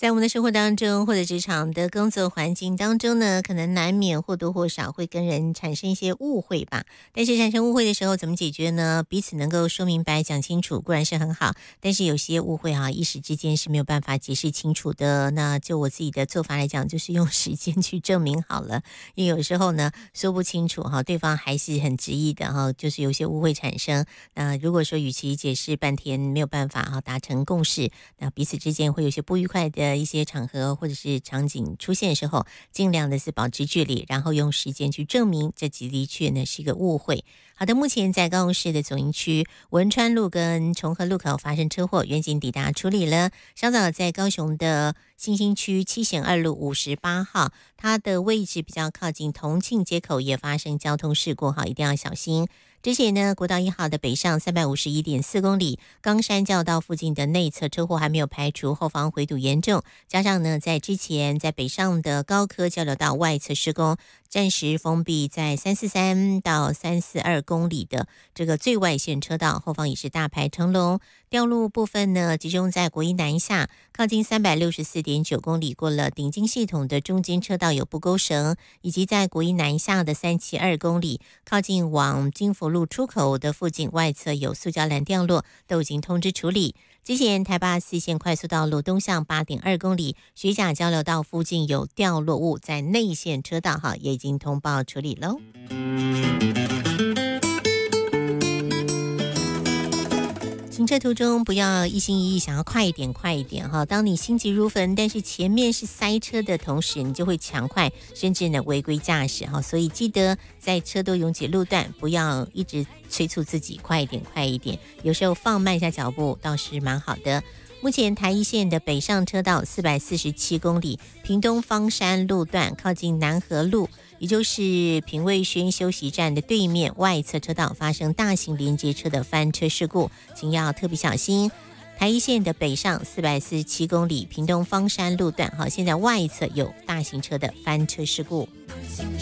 在我们的生活当中，或者职场的工作环境当中呢，可能难免或多或少会跟人产生一些误会吧。但是产生误会的时候怎么解决呢？彼此能够说明白讲清楚固然是很好，但是有些误会一时之间是没有办法解释清楚的。那就我自己的做法来讲，就是用时间去证明好了。因为有时候呢说不清楚对方还是很执意的就是有些误会产生。那如果说与其解释半天没有办法达成共识，那彼此之间会有些不愉快的一些场合或者是场景出现的时候，尽量的是保持距离，然后用时间去证明这的确呢是一个误会。好的，目前在高雄市的左营区文川路跟重和路口发生车祸，远警抵达处理了。稍早在高雄的新兴区七贤二路58号，它的位置比较靠近同庆街口，也发生交通事故一定要小心。之前呢，国道1号的北上351.4公里，冈山教道附近的内侧车祸还没有排除，后方回堵严重，加上呢，在之前在北上的高科交流道外侧施工，暂时封闭在343到342公里的这个最外线车道，后方也是大排长龙。掉路部分呢，集中在国一南下，靠近364.9公里，过了顶金系统的中间车道有不勾绳，以及在国一南下的372公里，靠近往金福路出口的附近外侧有塑胶栏掉落，都已经通知处理。之前台八4线快速道路东向8.2公里，学甲交流道附近有掉落物，在内线车道也已经通报处理喽。行车途中不要一心一意想要快一点快一点当你心急如焚，但是前面是塞车的同时，你就会抢快，甚至呢违规驾驶所以记得在车多拥挤路段，不要一直催促自己快一点快一点，有时候放慢一下脚步倒是蛮好的。目前台一线的北上车道447公里，屏东方山路段靠近南河路，也就是品味轩休息站的对面外侧车道发生大型连接车的翻车事故，请要特别小心。台一线的北上447公里，屏东方山路段现在外侧有大型车的翻车事故。